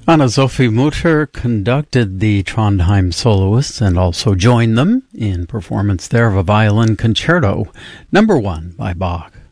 Anna-Sophie Mutter conducted the Trondheim soloists and also joined them in performance there of a violin concerto, number 1 by Bach.